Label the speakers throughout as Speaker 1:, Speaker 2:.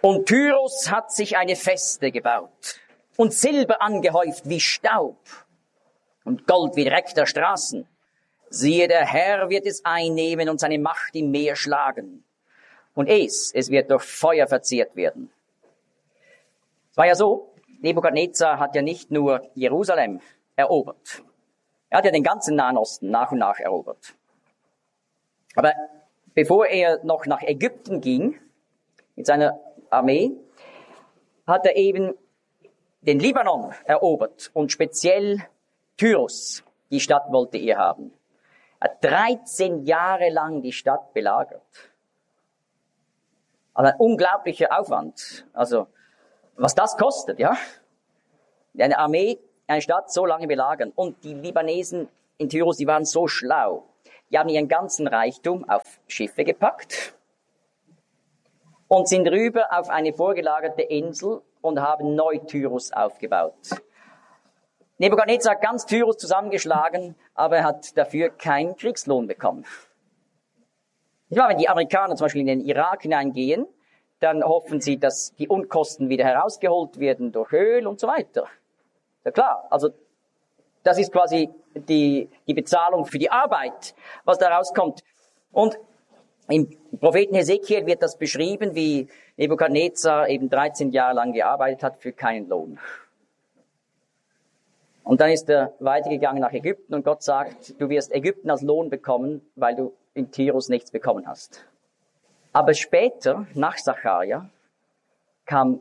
Speaker 1: Und Tyrus hat sich eine Feste gebaut und Silber angehäuft wie Staub und Gold wie Dreck der Straßen. Siehe, der Herr wird es einnehmen und seine Macht im Meer schlagen. Und es wird durch Feuer verzehrt werden. Es war ja so, Nebukadnezar hat ja nicht nur Jerusalem erobert. Er hat ja den ganzen Nahen Osten nach und nach erobert. Aber bevor er noch nach Ägypten ging, mit seiner Armee, hat er eben den Libanon erobert und speziell Tyrus, die Stadt wollte er haben. Er hat 13 Jahre lang die Stadt belagert. Also ein unglaublicher Aufwand. Also, was das kostet, ja? Eine Armee, eine Stadt so lange belagern. Und die Libanesen in Tyrus, die waren so schlau. Die haben ihren ganzen Reichtum auf Schiffe gepackt und sind rüber auf eine vorgelagerte Insel und haben Neu-Tyrus aufgebaut. Nebukadnezar hat ganz Tyrus zusammengeschlagen, aber er hat dafür keinen Kriegslohn bekommen. Wenn die Amerikaner zum Beispiel in den Irak hineingehen, dann hoffen sie, dass die Unkosten wieder herausgeholt werden durch Öl und so weiter. Ja klar, also das ist quasi die Bezahlung für die Arbeit, was da rauskommt. Und im Propheten Hesekiel wird das beschrieben, wie Nebukadnezar eben 13 Jahre lang gearbeitet hat für keinen Lohn. Und dann ist er weitergegangen nach Ägypten und Gott sagt, du wirst Ägypten als Lohn bekommen, weil du in Tyrus nichts bekommen hast. Aber später, nach Sacharja, kam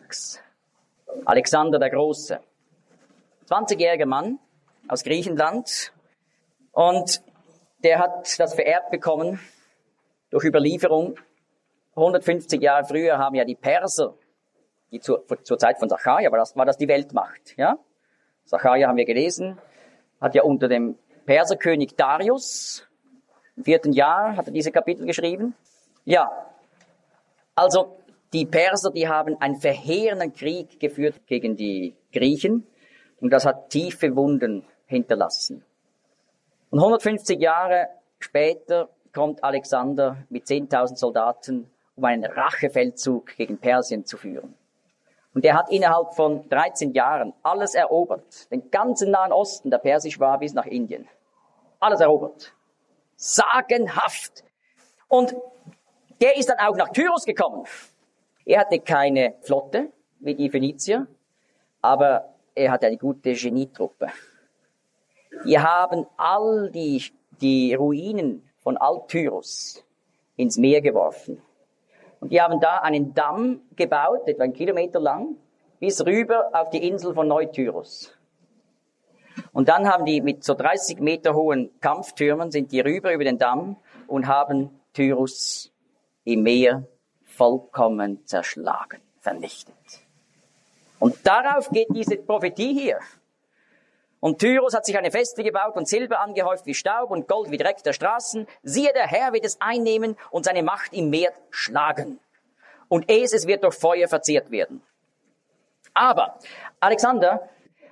Speaker 1: Alexander der Große. 20-jähriger Mann aus Griechenland. Und der hat das vererbt bekommen durch Überlieferung. 150 Jahre früher haben ja die Perser, die zur Zeit von Sacharja war das die Weltmacht, ja? Sacharja haben wir gelesen, hat ja unter dem Perserkönig Darius, im 4. Jahr, hat er diese Kapitel geschrieben. Ja, also die Perser, die haben einen verheerenden Krieg geführt gegen die Griechen und das hat tiefe Wunden hinterlassen. Und 150 Jahre später kommt Alexander mit 10.000 Soldaten, um einen Rachefeldzug gegen Persien zu führen. Und er hat innerhalb von 13 Jahren alles erobert. Den ganzen Nahen Osten, der persisch war, bis nach Indien. Alles erobert. Sagenhaft. Und der ist dann auch nach Tyrus gekommen. Er hatte keine Flotte, wie die Phönizier, aber er hatte eine gute Genietruppe. Die haben all die Ruinen von Alt-Tyrus ins Meer geworfen. Und die haben da einen Damm gebaut, etwa 1 Kilometer lang, bis rüber auf die Insel von Neu-Tyrus. Und dann haben die mit so 30 Meter hohen Kampftürmen, sind die rüber über den Damm und haben Tyrus im Meer vollkommen zerschlagen, vernichtet. Und darauf geht diese Prophetie hier. Und Tyrus hat sich eine Feste gebaut und Silber angehäuft wie Staub und Gold wie Dreck der Straßen. Siehe, der Herr wird es einnehmen und seine Macht im Meer schlagen. Und es wird durch Feuer verzehrt werden. Aber Alexander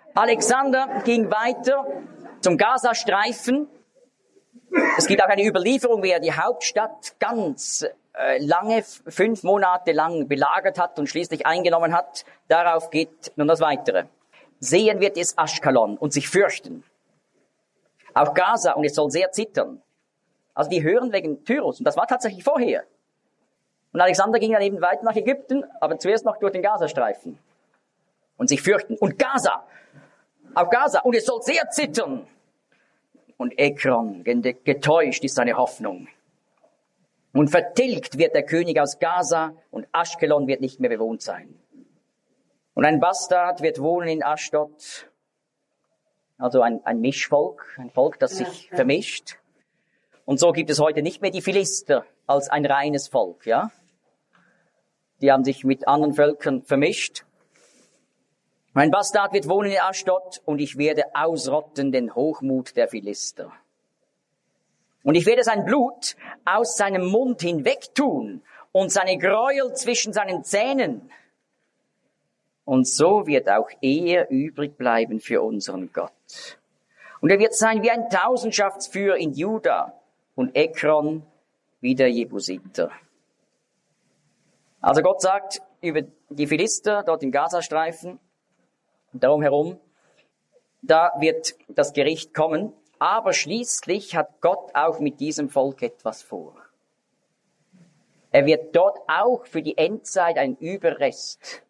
Speaker 1: ging weiter zum Gazastreifen. Es gibt auch eine Überlieferung, wie er die Hauptstadt ganz lange, 5 Monate lang belagert hat und schließlich eingenommen hat. Darauf geht nun das Weitere. Sehen wird es Aschkelon und sich fürchten. Auch Gaza, und es soll sehr zittern. Also die hören wegen Tyrus, und das war tatsächlich vorher. Und Alexander ging dann eben weiter nach Ägypten, aber zuerst noch durch den Gazastreifen. Und sich fürchten. Und Gaza, auch Gaza, und es soll sehr zittern. Und Ekron, getäuscht ist seine Hoffnung. Und vertilgt wird der König aus Gaza, und Aschkelon wird nicht mehr bewohnt sein. Und ein Bastard wird wohnen in Aschdod, also ein Mischvolk, ein Volk, das sich vermischt. Und so gibt es heute nicht mehr die Philister als ein reines Volk, ja. Die haben sich mit anderen Völkern vermischt. Ein Bastard wird wohnen in Aschdod und ich werde ausrotten den Hochmut der Philister. Und ich werde sein Blut aus seinem Mund hinwegtun und seine Gräuel zwischen seinen Zähnen. Und so wird auch er übrig bleiben für unseren Gott. Und er wird sein wie ein Tausendschaftsführer in Juda und Ekron wie der Jebusiter. Also Gott sagt, über die Philister dort im Gazastreifen und darum herum. Da wird das Gericht kommen. Aber schließlich hat Gott auch mit diesem Volk etwas vor. Er wird dort auch für die Endzeit einen Überrest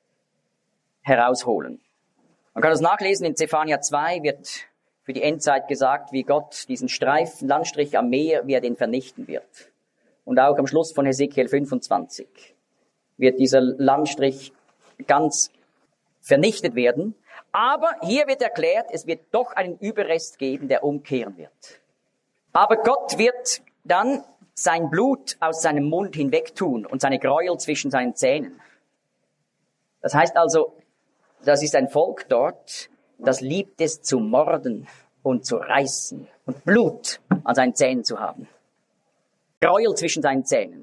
Speaker 1: herausholen. Man kann das nachlesen, in Zephania 2 wird für die Endzeit gesagt, wie Gott diesen Streifen, Landstrich am Meer, wie er den vernichten wird. Und auch am Schluss von Hesekiel 25 wird dieser Landstrich ganz vernichtet werden. Aber hier wird erklärt, es wird doch einen Überrest geben, der umkehren wird. Aber Gott wird dann sein Blut aus seinem Mund hinwegtun und seine Gräuel zwischen seinen Zähnen. Das heißt also, das ist ein Volk dort, das liebt es zu morden und zu reißen und Blut an seinen Zähnen zu haben. Gräuel zwischen seinen Zähnen.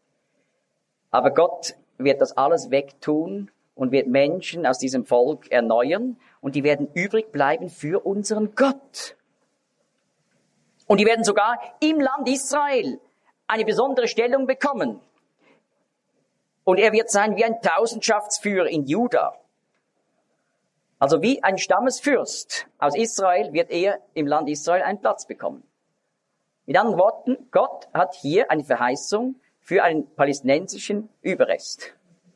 Speaker 1: Aber Gott wird das alles wegtun und wird Menschen aus diesem Volk erneuern und die werden übrig bleiben für unseren Gott. Und die werden sogar im Land Israel eine besondere Stellung bekommen. Und er wird sein wie ein Tausendschaftsführer in Juda. Also wie ein Stammesfürst aus Israel wird er im Land Israel einen Platz bekommen. Mit anderen Worten, Gott hat hier eine Verheißung für einen palästinensischen Überrest.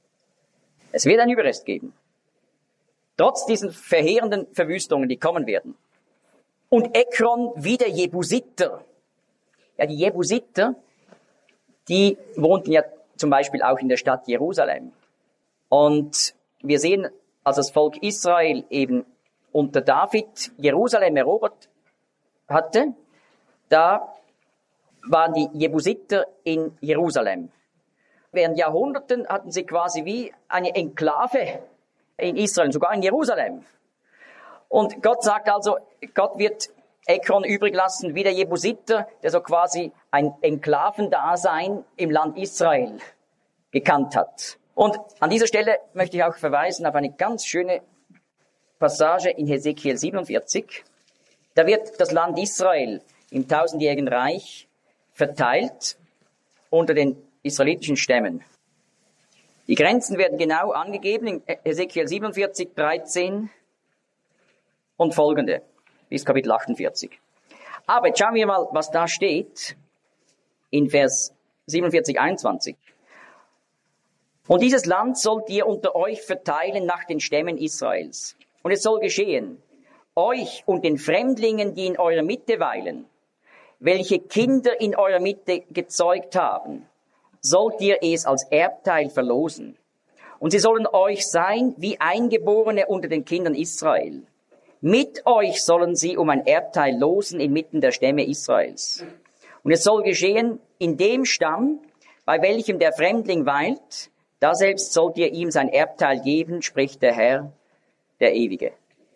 Speaker 1: Es wird einen Überrest geben. Trotz diesen verheerenden Verwüstungen, die kommen werden. Und Ekron wie der Jebusiter. Ja, die Jebusiter, die wohnten ja zum Beispiel auch in der Stadt Jerusalem. Und wir sehen, als das Volk Israel eben unter David Jerusalem erobert hatte, da waren die Jebusiter in Jerusalem. Während Jahrhunderten hatten sie quasi wie eine Enklave in Israel, sogar in Jerusalem. Und Gott sagt also, Gott wird Ekron übrig lassen wie der Jebusiter, der so quasi ein Enklavendasein im Land Israel gekannt hat. Und an dieser Stelle möchte ich auch verweisen auf eine ganz schöne Passage in Hesekiel 47. Da wird das Land Israel im tausendjährigen Reich verteilt unter den israelitischen Stämmen. Die Grenzen werden genau angegeben in Hesekiel 47, 13 und folgende, bis Kapitel 48. Aber jetzt schauen wir mal, was da steht in Vers 47, 21. Und dieses Land sollt ihr unter euch verteilen nach den Stämmen Israels. Und es soll geschehen, euch und den Fremdlingen, die in eurer Mitte weilen, welche Kinder in eurer Mitte gezeugt haben, sollt ihr es als Erbteil verlosen. Und sie sollen euch sein wie Eingeborene unter den Kindern Israel. Mit euch sollen sie um ein Erbteil losen inmitten der Stämme Israels. Und es soll geschehen, in dem Stamm, bei welchem der Fremdling weilt, da selbst sollt ihr ihm sein Erbteil geben, spricht der Herr, der Ewige.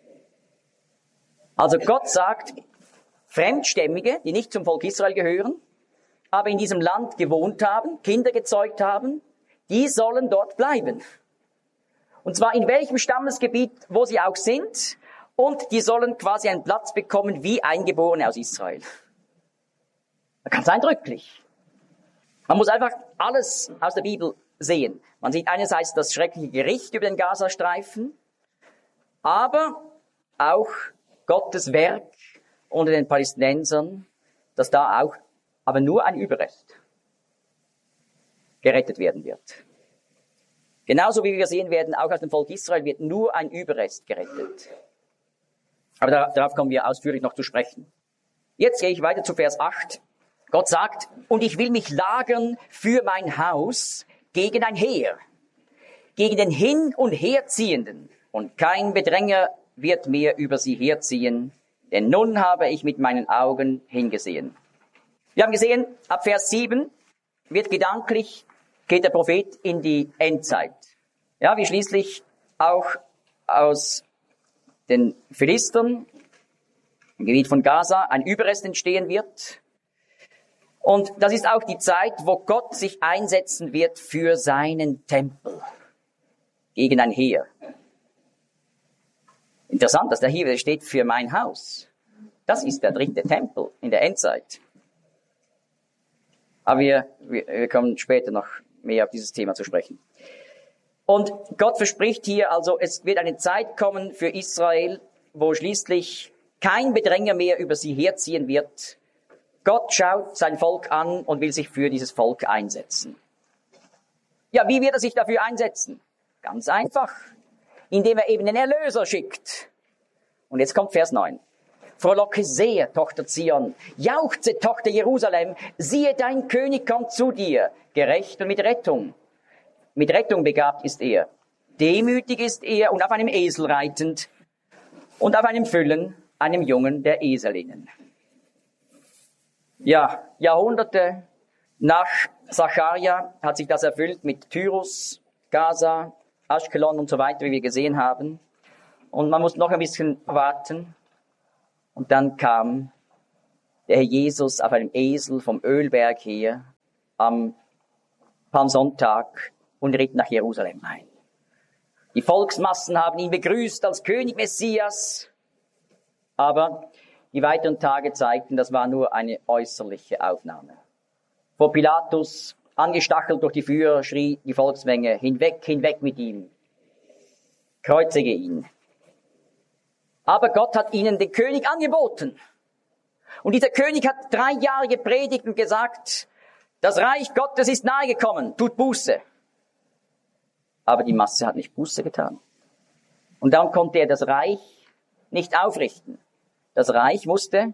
Speaker 1: Also Gott sagt, Fremdstämmige, die nicht zum Volk Israel gehören, aber in diesem Land gewohnt haben, Kinder gezeugt haben, die sollen dort bleiben. Und zwar in welchem Stammesgebiet, wo sie auch sind, und die sollen quasi einen Platz bekommen wie Eingeborene aus Israel. Ganz eindrücklich. Man muss einfach alles aus der Bibel sehen. Man sieht einerseits das schreckliche Gericht über den Gazastreifen, aber auch Gottes Werk unter den Palästinensern, dass da auch aber nur ein Überrest gerettet werden wird. Genauso wie wir sehen werden, auch aus dem Volk Israel wird nur ein Überrest gerettet. Aber darauf kommen wir ausführlich noch zu sprechen. Jetzt gehe ich weiter zu Vers 8. Gott sagt, und ich will mich lagern für mein Haus gegen ein Heer, gegen den Hin- und Herziehenden. Und kein Bedränger wird mehr über sie herziehen, denn nun habe ich mit meinen Augen hingesehen. Wir haben gesehen, ab Vers 7 geht der Prophet in die Endzeit. Ja, wie schließlich auch aus den Philistern, im Gebiet von Gaza, ein Überrest entstehen wird. Und das ist auch die Zeit, wo Gott sich einsetzen wird für seinen Tempel gegen ein Heer. Interessant, dass da hier steht für mein Haus. Das ist der dritte Tempel in der Endzeit. Aber wir kommen später noch mehr auf dieses Thema zu sprechen. Und Gott verspricht hier also, es wird eine Zeit kommen für Israel, wo schließlich kein Bedränger mehr über sie herziehen wird. Gott schaut sein Volk an und will sich für dieses Volk einsetzen. Ja, wie wird er sich dafür einsetzen? Ganz einfach, indem er eben den Erlöser schickt. Und jetzt kommt Vers 9. Frohlocke sehr, Tochter Zion, jauchze, Tochter Jerusalem, siehe, dein König kommt zu dir, gerecht und mit Rettung. Mit Rettung begabt ist er, demütig ist er und auf einem Esel reitend und auf einem Füllen, einem Jungen der Eselinnen. Ja, Jahrhunderte nach Sacharja hat sich das erfüllt mit Tyrus, Gaza, Aschkelon und so weiter, wie wir gesehen haben. Und man muss noch ein bisschen warten. Und dann kam der Herr Jesus auf einem Esel vom Ölberg her am Palmsonntag und ritt nach Jerusalem ein. Die Volksmassen haben ihn begrüßt als König Messias, aber die weiteren Tage zeigten, das war nur eine äußerliche Aufnahme. Vor Pilatus, angestachelt durch die Führer, schrie die Volksmenge, hinweg, hinweg mit ihm, kreuzige ihn. Aber Gott hat ihnen den König angeboten. Und dieser König hat 3 Jahre gepredigt und gesagt, das Reich Gottes ist nahegekommen, tut Buße. Aber die Masse hat nicht Buße getan. Und darum konnte er das Reich nicht aufrichten. Das Reich musste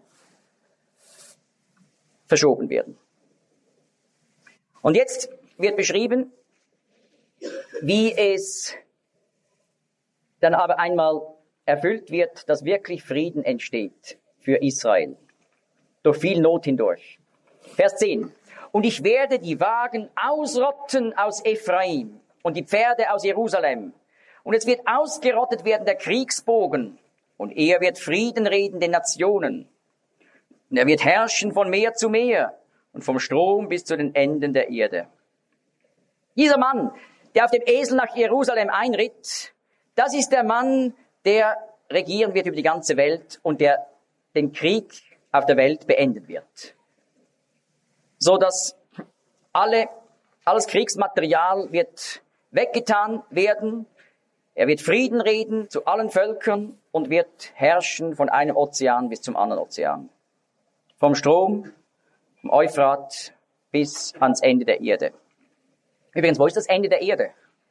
Speaker 1: verschoben werden. Und jetzt wird beschrieben, wie es dann aber einmal erfüllt wird, dass wirklich Frieden entsteht für Israel. Durch viel Not hindurch. Vers 10. Und ich werde die Wagen ausrotten aus Ephraim und die Pferde aus Jerusalem. Und es wird ausgerottet werden der Kriegsbogen. Und er wird Frieden reden den Nationen. Und er wird herrschen von Meer zu Meer und vom Strom bis zu den Enden der Erde. Dieser Mann, der auf dem Esel nach Jerusalem einritt, das ist der Mann, der regieren wird über die ganze Welt und der den Krieg auf der Welt beenden wird. So dass alles Kriegsmaterial wird weggetan werden. Er wird Frieden reden zu allen Völkern und wird herrschen von einem Ozean bis zum anderen Ozean. Vom Strom, vom Euphrat bis ans Ende der Erde. Übrigens, wo ist das Ende der Erde?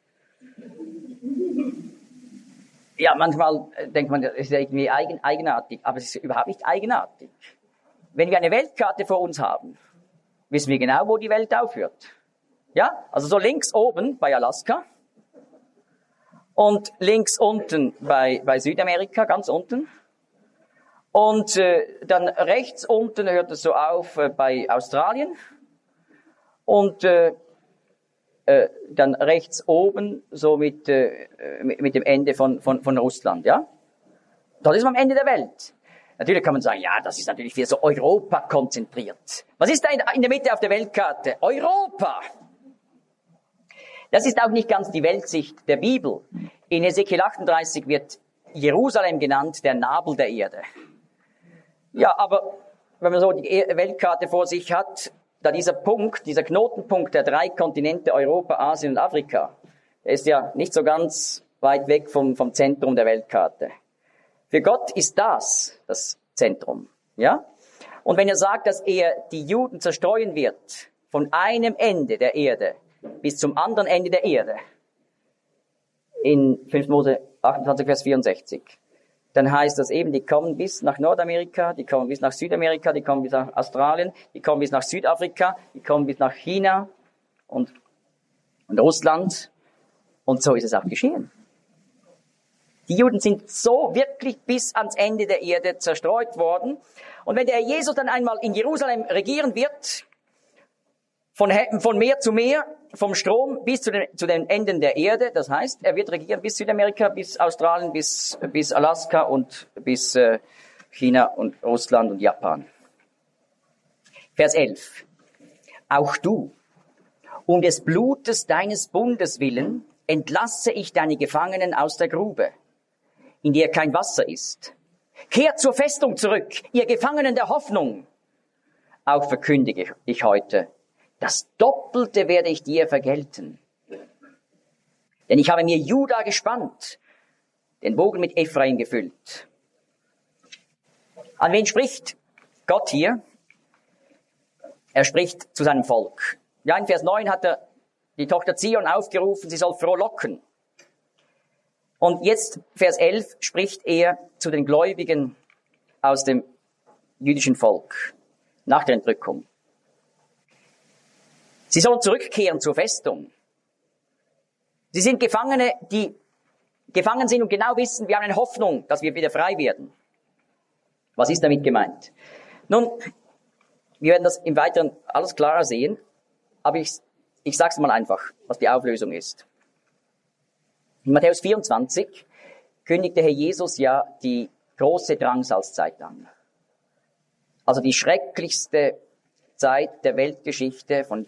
Speaker 1: Ja, manchmal denkt man, das ist irgendwie eigenartig, aber es ist überhaupt nicht eigenartig. Wenn wir eine Weltkarte vor uns haben, wissen wir genau, wo die Welt aufhört. Ja, also so links oben bei Alaska und links unten bei Südamerika, ganz unten. Und dann rechts unten hört es so auf bei Australien und dann rechts oben so mit dem Ende von Russland, ja? Dort ist man am Ende der Welt. Natürlich kann man sagen, ja, das ist natürlich wieder so Europa konzentriert. Was ist da in der Mitte auf der Weltkarte? Europa! Das ist auch nicht ganz die Weltsicht der Bibel. In Ezekiel 38 wird Jerusalem genannt, der Nabel der Erde. Ja, aber wenn man so die Weltkarte vor sich hat, da dieser Punkt, dieser Knotenpunkt der 3 Kontinente Europa, Asien und Afrika, der ist ja nicht so ganz weit weg vom Zentrum der Weltkarte. Für Gott ist das Zentrum, ja? Und wenn er sagt, dass er die Juden zerstreuen wird, von einem Ende der Erde bis zum anderen Ende der Erde, in 5. Mose 28, Vers 64, dann heißt das eben, die kommen bis nach Nordamerika, die kommen bis nach Südamerika, die kommen bis nach Australien, die kommen bis nach Südafrika, die kommen bis nach China und Russland. Und so ist es auch geschehen. Die Juden sind so wirklich bis ans Ende der Erde zerstreut worden. Und wenn der Jesus dann einmal in Jerusalem regieren wird, von Meer zu Meer, vom Strom bis zu den Enden der Erde, das heißt, er wird regieren bis Südamerika, bis Australien, bis Alaska und bis China und Russland und Japan. Vers 11. Auch du, um des Blutes deines Bundes willen, entlasse ich deine Gefangenen aus der Grube, in der kein Wasser ist. Kehrt zur Festung zurück, ihr Gefangenen der Hoffnung. Auch verkündige ich heute, das Doppelte werde ich dir vergelten. Denn ich habe mir Juda gespannt, den Bogen mit Ephraim gefüllt. An wen spricht Gott hier? Er spricht zu seinem Volk. Ja, in Vers 9 hat er die Tochter Zion aufgerufen, sie soll frohlocken. Und jetzt, Vers 11, spricht er zu den Gläubigen aus dem jüdischen Volk nach der Entrückung. Sie sollen zurückkehren zur Festung. Sie sind Gefangene, die gefangen sind und genau wissen, wir haben eine Hoffnung, dass wir wieder frei werden. Was ist damit gemeint? Nun, wir werden das im Weiteren alles klarer sehen, aber ich sage es mal einfach, was die Auflösung ist. In Matthäus 24 kündigte Herr Jesus ja die große Drangsalzzeit an. Also die schrecklichste Zeit der Weltgeschichte von